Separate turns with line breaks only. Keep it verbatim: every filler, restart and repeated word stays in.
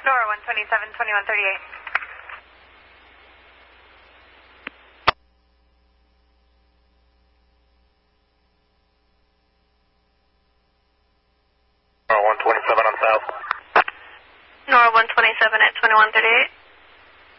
Nora one twenty-seven, twenty-one thirty-eight.
Nora one twenty-seven on south.
Nora one twenty-seven at twenty-one thirty-eight.